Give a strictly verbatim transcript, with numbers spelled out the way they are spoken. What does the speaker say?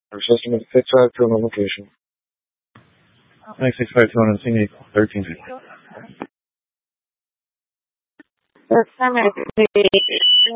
Our system is six five two on location. Mike six five two on Sing thirteen fifty. That's